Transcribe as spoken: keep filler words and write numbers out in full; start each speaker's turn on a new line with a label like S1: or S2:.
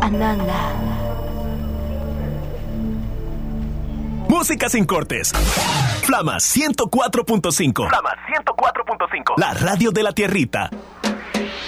S1: Ananda.
S2: Música sin cortes. Flama ciento cuatro punto cinco.
S3: Flama ciento cuatro punto cinco.
S2: La radio de la tierrita.